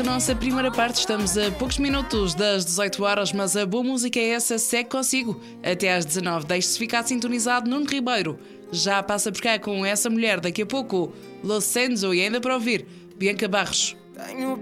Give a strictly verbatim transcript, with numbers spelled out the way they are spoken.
nossa primeira parte. Estamos a poucos minutos das dezoito horas, mas a boa música é essa, segue consigo. Até às dezanove, deixe-se ficar sintonizado. Nuno Ribeiro já passa por cá com essa mulher daqui a pouco. Los Senzo e ainda para ouvir Bianca Barros. Tenho